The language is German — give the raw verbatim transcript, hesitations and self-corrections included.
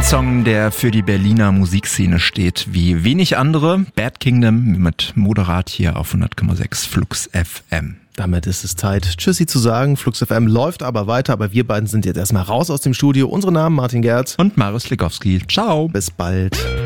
Ein Song, der für die Berliner Musikszene steht, wie wenig andere. Bad Kingdom mit Moderat hier auf hundert Komma sechs Flux F M. Damit ist es Zeit, Tschüssi zu sagen. Flux F M läuft aber weiter, aber wir beiden sind jetzt erstmal raus aus dem Studio. Unsere Namen Martin Gerz und Marius Legowski. Ciao. Bis bald.